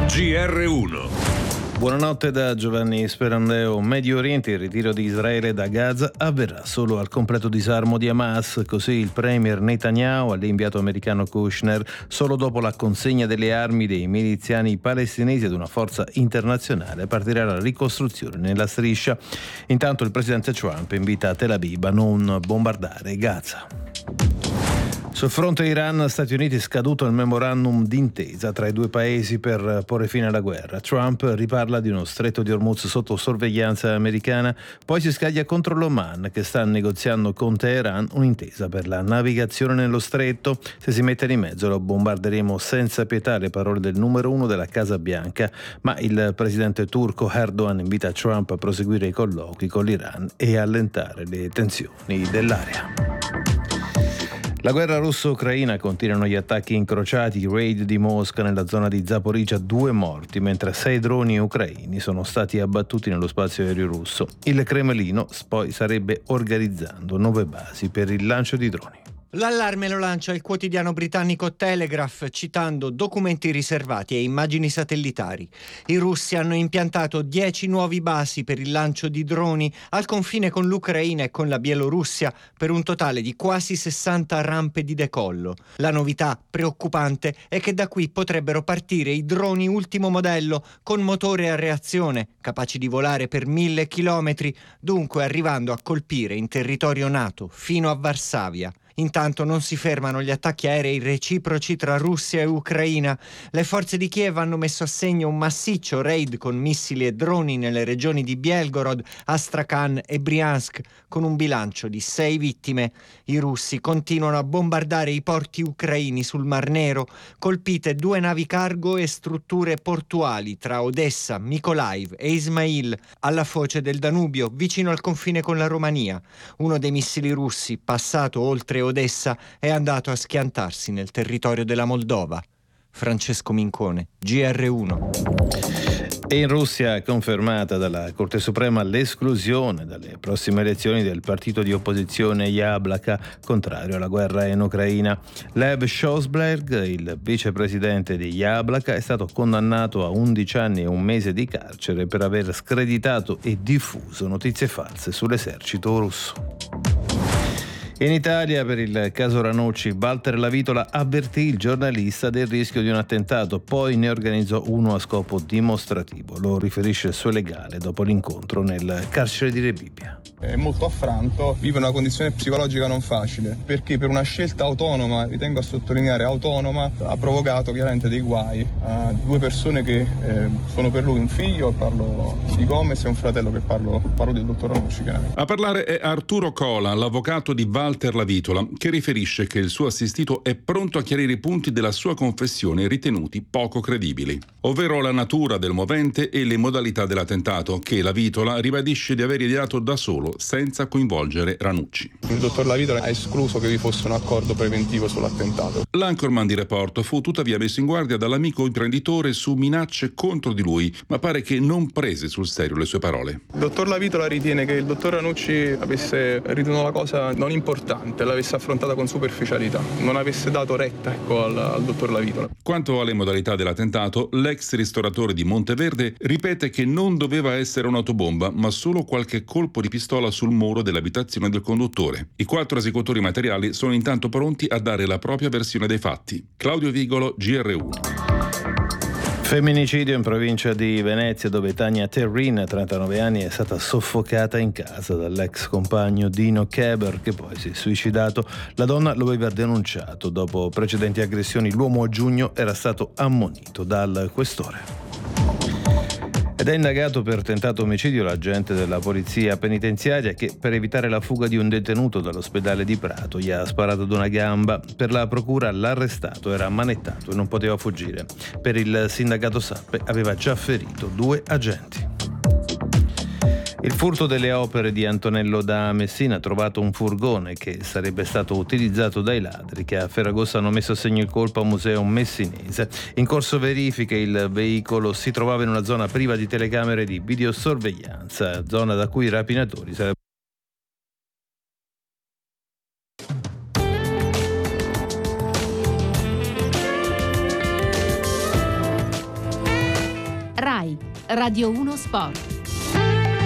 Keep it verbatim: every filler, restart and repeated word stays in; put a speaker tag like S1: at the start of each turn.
S1: G R uno.
S2: Buonanotte da Giovanni Sperandeo. Medio Oriente, il ritiro di Israele da Gaza avverrà solo al completo disarmo di Hamas, così il premier Netanyahu all'inviato americano Kushner, solo dopo la consegna delle armi dei miliziani palestinesi ad una forza internazionale partirà la ricostruzione nella striscia. Intanto il presidente Trump invita Tel Aviv a non bombardare Gaza. Sul fronte Iran-Stati Uniti è scaduto il memorandum d'intesa tra i due paesi per porre fine alla guerra. Trump riparla di uno stretto di Hormuz sotto sorveglianza americana, poi si scaglia contro l'Oman che sta negoziando con Teheran un'intesa per la navigazione nello stretto. Se si mette di mezzo lo bombarderemo senza pietà, le parole del numero uno della Casa Bianca, ma il presidente turco Erdogan invita Trump a proseguire i colloqui con l'Iran e allentare le tensioni dell'area. La guerra russo-ucraina, continuano gli attacchi incrociati, i raid di Mosca nella zona di Zaporizhzhia, due morti, mentre sei droni ucraini sono stati abbattuti nello spazio aereo russo. Il Cremlino poi starebbe organizzando nuove basi per il lancio di droni.
S3: L'allarme lo lancia il quotidiano britannico Telegraph, citando documenti riservati e immagini satellitari. I russi hanno impiantato dieci nuovi basi per il lancio di droni al confine con l'Ucraina e con la Bielorussia, per un totale di quasi sessanta rampe di decollo. La novità preoccupante è che da qui potrebbero partire i droni ultimo modello con motore a reazione, capaci di volare per mille chilometri, dunque arrivando a colpire in territorio NATO fino a Varsavia. Intanto non si fermano gli attacchi aerei reciproci tra Russia e Ucraina. Le forze di Kiev hanno messo a segno un massiccio raid con missili e droni nelle regioni di Belgorod, Astrakhan e Briansk, con un bilancio di sei vittime. I russi continuano a bombardare i porti ucraini sul Mar Nero, colpite due navi cargo e strutture portuali tra Odessa, Mykolaiv e Ismail, alla foce del Danubio, vicino al confine con la Romania. Uno dei missili russi, passato oltre Odessa, è andato a schiantarsi nel territorio della Moldova. Francesco Mincone, G R uno.
S2: E in Russia è confermata dalla Corte Suprema l'esclusione dalle prossime elezioni del partito di opposizione Yablaka, contrario alla guerra in Ucraina. Lev Shosberg, il vicepresidente di Yablaka, è stato condannato a undici anni e un mese di carcere per aver screditato e diffuso notizie false sull'esercito russo. In Italia, per il caso Ranucci, Walter Lavitola avvertì il giornalista del rischio di un attentato, poi ne organizzò uno a scopo dimostrativo. Lo riferisce il suo legale dopo l'incontro nel carcere di Rebibbia.
S4: È molto affranto, vive una condizione psicologica non facile, perché per una scelta autonoma, ritengo a sottolineare autonoma, ha provocato chiaramente dei guai a due persone che eh, sono per lui un figlio, parlo di Gomez, e un fratello, che parlo, parlo del dottor Ranucci.
S5: A parlare è Arturo Cola, l'avvocato di Walter Lavitola, che riferisce che il suo assistito è pronto a chiarire i punti della sua confessione ritenuti poco credibili, ovvero la natura del movente e le modalità dell'attentato, che Lavitola ribadisce di aver ideato da solo, senza coinvolgere Ranucci.
S4: Il dottor Lavitola ha escluso che vi fosse un accordo preventivo sull'attentato.
S5: L'anchorman di Report fu tuttavia messo in guardia dall'amico imprenditore su minacce contro di lui, ma pare che non prese sul serio le sue parole.
S4: Il dottor Lavitola ritiene che il dottor Ranucci avesse ritenuto la cosa non importante, l'avesse affrontata con superficialità, non avesse dato retta ecco, al, al dottor Lavitola.
S5: Quanto alle modalità dell'attentato, l'ex ristoratore di Monteverde ripete che non doveva essere un'autobomba, ma solo qualche colpo di pistola sul muro dell'abitazione del conduttore. I quattro esecutori materiali sono intanto pronti a dare la propria versione dei fatti. Claudio Vigolo, G R uno.
S2: Femminicidio in provincia di Venezia, dove Tania Terrin, trentanove anni, è stata soffocata in casa dall'ex compagno Dino Keber, che poi si è suicidato. La donna lo aveva denunciato. Dopo precedenti aggressioni, l'uomo a giugno era stato ammonito dal questore. Ed è indagato per tentato omicidio l'agente della polizia penitenziaria che, per evitare la fuga di un detenuto dall'ospedale di Prato, gli ha sparato ad una gamba. Per la procura l'arrestato era ammanettato e non poteva fuggire. Per il sindacato Sappe aveva già ferito due agenti. Il furto delle opere di Antonello da Messina ha trovato un furgone che sarebbe stato utilizzato dai ladri che a Ferragosto hanno messo a segno il colpo a un museo messinese. In corso verifiche il veicolo si trovava in una zona priva di telecamere di videosorveglianza, zona da cui i rapinatori sarebbero
S1: RAI, Radio uno Sport.